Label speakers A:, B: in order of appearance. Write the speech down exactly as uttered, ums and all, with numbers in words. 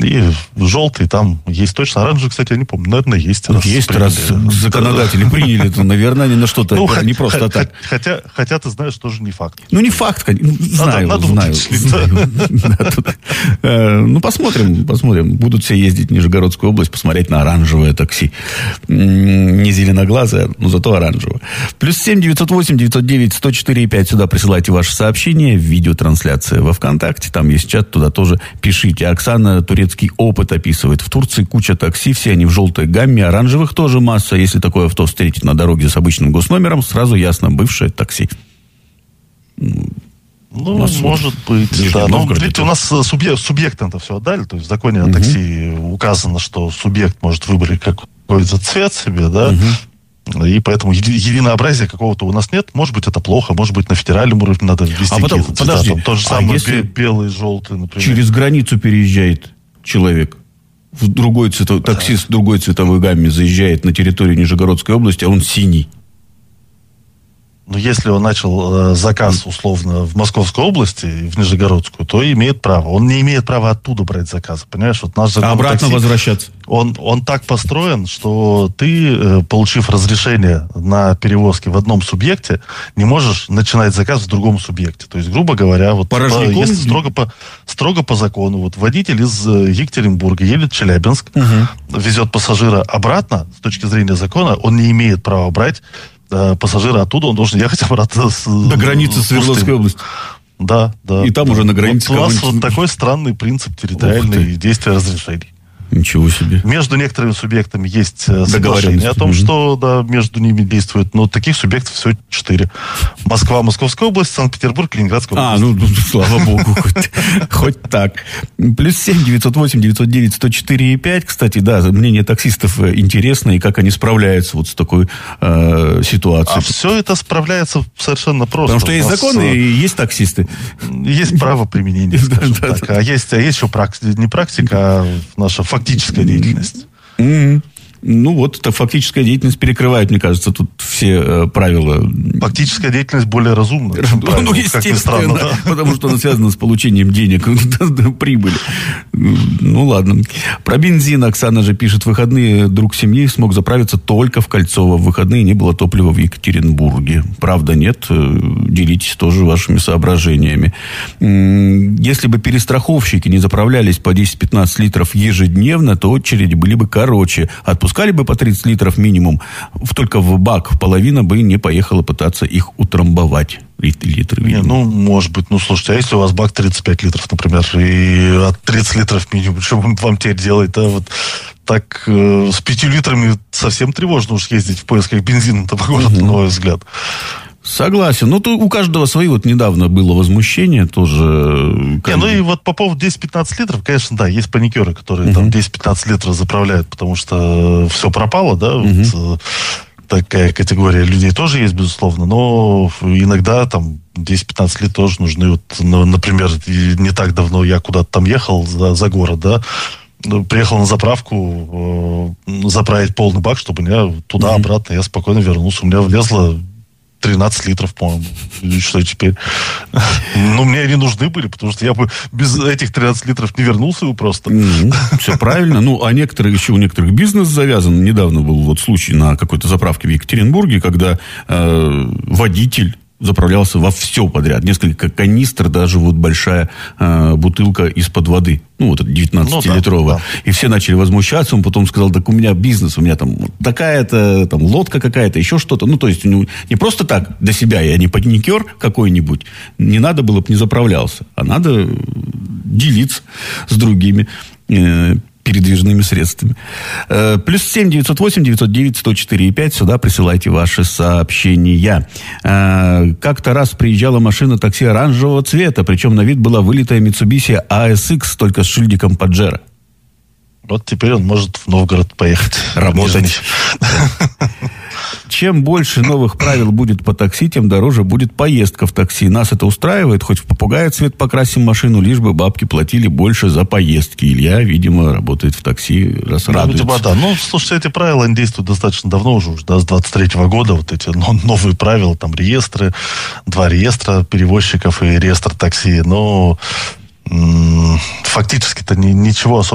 A: И желтый там есть точно. Оранжевый, кстати, я не помню. Наверное, есть.
B: Раз есть, приняли. Раз законодатели приняли, то, наверное, не на что-то,
A: ну,
B: не просто так.
A: Хотя, хотя, ты знаешь, тоже не факт.
B: Ну, не факт, знаю,
A: надо,
B: знаю. Ну, посмотрим, посмотрим. Будут все ездить в Нижегородскую область, посмотреть на оранжевое такси. Не зеленоглазое, но зато оранжевое. Плюс семь девятьсот восемь девятьсот девять сто четыре пять. Сюда присылайте ваши сообщения. Видеотрансляция во ВКонтакте. Там есть чат, туда тоже пишите. Оксана турецкий опыт описывает. В Турции куча такси, все они в желтой гамме. Оранжевых тоже масса. Если такое авто встретить на дороге с обычным госномером, сразу ясно, бывшее такси.
A: Ну, нас может быть, да. Но, видите, у нас субъект, субъектам-то все отдали. То есть в законе о такси угу. указано, что субъект может выбрать какой-то цвет себе, да. Угу. И поэтому единообразия какого-то у нас нет. Может быть, это плохо. Может быть, на федеральном уровне надо ввести
B: а потом,
A: какие-то
B: подожди,
A: цвета. Там, то же самое,
B: а если
A: белый, желтый, например.
B: Через границу переезжает человек, в другой цвет... да. таксист в другой цветовой гамме заезжает на территорию Нижегородской области, а он синий.
A: Но если он начал э, заказ, условно, в Московской области, в Нижегородскую, то имеет право. Он не имеет права оттуда брать заказы, понимаешь? Вот наш закон
B: а обратно
A: такси,
B: возвращаться?
A: Он, он так построен, что ты, э, получив разрешение на перевозки в одном субъекте, не можешь начинать заказ в другом субъекте. То есть, грубо говоря, вот по, если строго по, строго по закону, вот водитель из Екатеринбурга едет в Челябинск, угу. везет пассажира обратно, с точки зрения закона, он не имеет права брать пассажира оттуда, он должен ехать обратно с,
B: до границы Свердловской области.
A: Да, да.
B: И там
A: да.
B: уже на границе...
A: Вот у нас вот такой странный принцип территориальной действия разрешений.
B: Ничего себе.
A: Между некоторыми субъектами есть соглашение о том, mm-hmm. что да, между ними действует, но таких субъектов всего четыре. Москва, Московская область, Санкт-Петербург, Ленинградская область.
B: А, ну, слава богу, хоть так. Плюс семь девятьсот восемь девятьсот девять сто четыре пять. Кстати, да, мнение таксистов интересно, и как они справляются вот с такой ситуацией.
A: А все это справляется совершенно просто.
B: Потому что есть законы и есть таксисты.
A: Есть право применения, скажем так. А есть еще не практика, а наша фактическая деятельность.
B: Mm-hmm. Ну, вот эта фактическая деятельность перекрывает, мне кажется, тут все э, правила.
A: Фактическая деятельность более разумна. Чем
B: ну, правила, естественно, странно, да? Потому что она связана с получением денег, прибыли. Ну, ладно. Про бензин Оксана же пишет. В выходные друг семьи смог заправиться только в Кольцово. В выходные не было топлива в Екатеринбурге. Правда, нет. Делитесь тоже вашими соображениями. Если бы перестраховщики не заправлялись по десять-пятнадцать литров ежедневно, то очереди были бы короче. Отпускали бы по тридцать литров минимум, только в бак, половина бы не поехала пытаться их утрамбовать. Литры,
A: не, ну, может быть, ну, слушайте, а если у вас бак тридцать пять литров, например, и от тридцать литров минимум, что вам теперь делать, да, вот так э, с пятью литрами совсем тревожно уж ездить в поисках бензина-то по городу, на мой взгляд.
B: Согласен. Ну, то у каждого свои. Вот недавно было возмущение тоже.
A: Не, ну и вот по поводу десять-пятнадцать литров, конечно, да, есть паникеры, которые uh-huh. там десять-пятнадцать литров заправляют, потому что все пропало, да, uh-huh. вот, такая категория людей тоже есть, безусловно, но иногда там десять-пятнадцать литров тоже нужны. Вот, например, не так давно я куда-то там ехал за, за город, да, приехал на заправку э, заправить полный бак, чтобы меня туда-обратно uh-huh. я спокойно вернулся. У меня влезло тринадцать литров, по-моему. И что теперь? Ну, мне они нужны были, потому что я бы без этих тринадцати литров не вернулся бы просто.
B: Mm-hmm. Все правильно. Ну, а некоторые, еще у некоторых бизнес завязан. Недавно был вот случай на какой-то заправке в Екатеринбурге, когда э, водитель заправлялся во все подряд. Несколько канистр, даже вот большая э, бутылка из-под воды. Ну, вот девятнадцатилитровая. Ну, да, да. И все начали возмущаться. Он потом сказал, так у меня бизнес, у меня там такая-то, там, лодка какая-то, еще что-то. Ну, то есть, ну, не просто так для себя, я не паникер какой-нибудь. Не надо было бы не заправлялся. А надо делиться с другими э, передвижными средствами. Э, плюс семь девятьсот восемь девятьсот девять сто четыре пять. Сюда присылайте ваши сообщения. Э, как-то раз приезжала машина такси оранжевого цвета, причем на вид была вылитая Mitsubishi эй эс икс, только с шильдиком Паджеро.
A: Вот теперь он может в Новгород поехать.
B: Работать. Чем больше новых правил будет по такси, тем дороже будет поездка в такси. Нас это устраивает, хоть в попугая цвет покрасим машину, лишь бы бабки платили больше за поездки. Илья, видимо, работает в такси, раз радуется.
A: Видимо, да. Ну, слушайте, эти правила, они действуют достаточно давно уже, уже да, с двадцать третьего года. Вот эти новые правила, там, реестры, два реестра перевозчиков и реестр такси. Но м- фактически-то ни, ничего особого